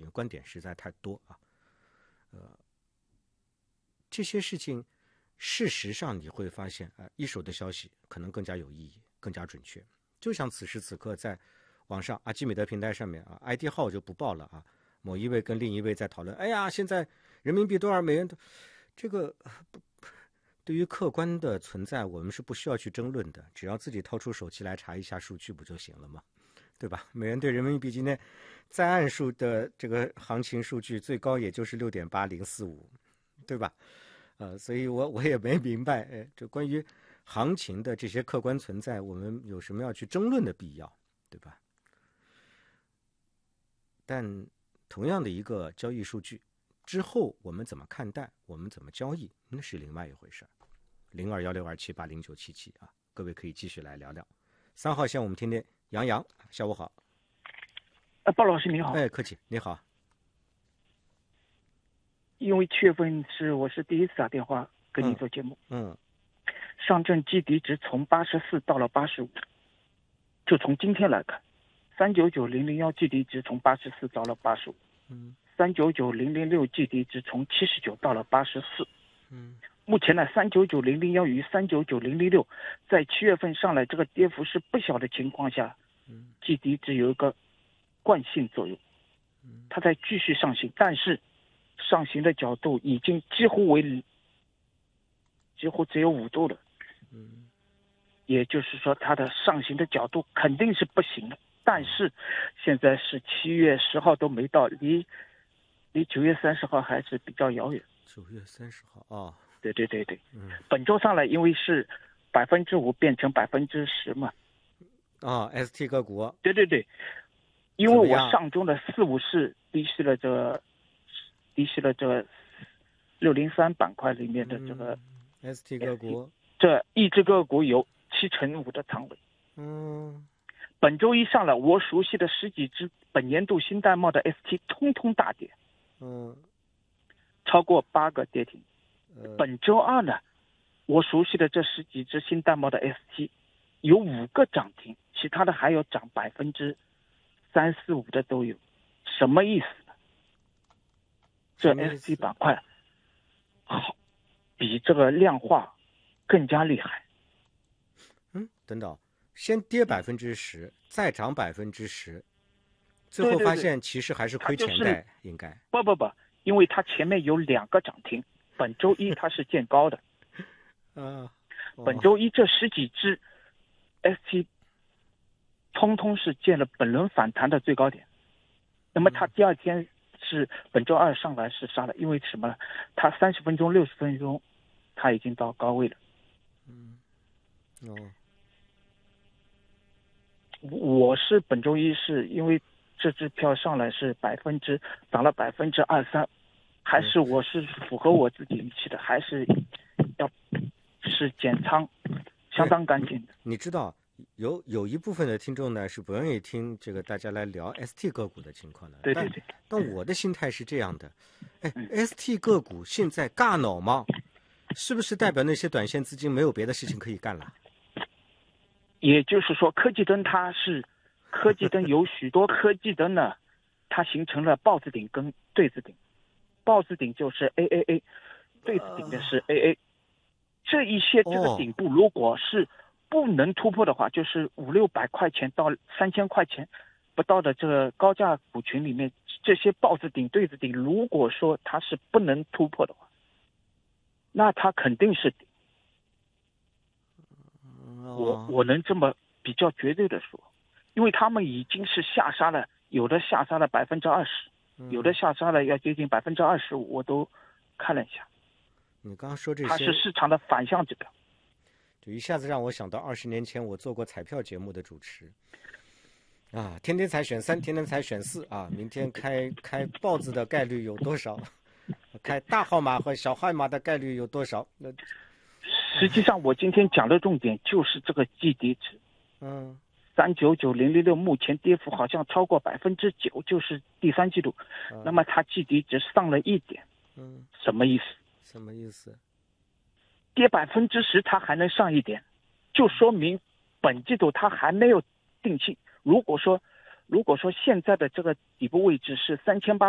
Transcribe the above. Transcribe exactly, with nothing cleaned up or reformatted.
观点实在太多啊。呃，这些事情事实上你会发现，呃，一手的消息可能更加有意义，更加准确。就像此时此刻在网上阿基米德平台上面啊 ，I D 号就不报了啊，某一位跟另一位在讨论，哎呀，现在人民币多少美元，这个对于客观的存在，我们是不需要去争论的，只要自己掏出手机来查一下数据不就行了吗？对吧？美元对人民币今天在岸数的这个行情数据最高也就是六点八零四五，对吧？呃，所以我我也没明白，哎，这关于行情的这些客观存在，我们有什么要去争论的必要，对吧？但同样的一个交易数据之后，我们怎么看待，我们怎么交易，那是另外一回事。零二幺六二七八零九七七啊，各位可以继续来聊聊。三号线我们听听杨洋，下午好。 呃，鲍老师你好。 哎，客气，你好。 因为七月份是我是第一次打电话跟你做节目。 嗯。嗯上证基底值从八十四到了八十五，就从今天来看，三九九零零幺基底值从八十四到了八十五， 嗯， 三九九零零六基底值从七十九到了八十四， 嗯， 目前呢，三九九零零幺与三九九零零六在七月份上来这个跌幅是不小的情况下， 嗯， 基底值有一个惯性作用，它在继续上行，但是上行的角度已经几乎为几乎只有五度了。 嗯， 也就是说它的上行的角度肯定是不行的，但是现在是七月十号都没到，离离九月三十号还是比较遥远。 九月三十号啊， 对对对对， 嗯， 本周上来因为是百分之五变成百分之十嘛， 啊 ，S T 个股， 对对对，因为我上周的四五是低吸了这低吸了这六零三板块里面的这个 S T 个股。 这一只个股有七成五的仓位。 嗯， 本周一上来，我熟悉的十几只本年度新戴帽的 S T 通通大跌， 嗯， 超过八个跌停。 呃、 本周二呢，我熟悉的这十几只新戴帽的 S T 有五个涨停，其他的还有涨百分之三四五的都有。什么意思呢？这 S T 板块好，比这个量化更加厉害。 嗯，等等，先跌百分之十，再涨百分之十，最后发现其实还是亏钱的， 对对对， 应该。 不不不，因为它前面有两个涨停，本周一它是见高的。 啊，哦、 本周一这十几只 S T 通通是见了本轮反弹的最高点。那么它第二天是本周二上来是杀了，因为什么呢？它三十分钟、六十分钟，它已经到高位了。 嗯，哦， 我是本周一是因为这支票上来是百分之涨了百分之二三，还是我是符合我自己预期的，还是要是减仓，相当干净的。 你知道有有一部分的听众呢是不愿意听这个大家来聊 S T 个股的情况的。 对对对。 但, 但我的心态是这样的，哎、 嗯、 ，S T 个股现在尬脑吗？是不是代表那些短线资金没有别的事情可以干了？ 也就是说，科技灯它是科技灯有许多科技灯呢，它形成了豹子顶跟对子顶，豹子顶就是 A A A， 对子顶的是 A A，、呃、这一些这个顶部如果是不能突破的话，哦、就是五六百块钱到三千块钱不到的这个高价股群里面，这些豹子顶对子顶，如果说它是不能突破的话，那它肯定是顶。我我能这么比较绝对的说，因为他们已经是下杀了，有的下杀了百分之二十，有的下杀了要接近百分之二十五，我都看了一下。 你刚刚说这些， 它是市场的反向指标， 就一下子让我想到二十年前我做过彩票节目的主持，啊，天天才选三，天天才选四啊，明天开开豹子的概率有多少？开大号码和小号码的概率有多少？那实际上我今天讲的重点就是这个基底值， 嗯， 三九九零零六目前跌幅好像超过百分之九，就是第三季度， 嗯、 那么它基底值上了一点， 嗯， 什么意思？ 什么意思？ 跌百分之十，它还能上一点，就说明本季度它还没有定性。如果说，如果说现在的这个底部位置是三千八。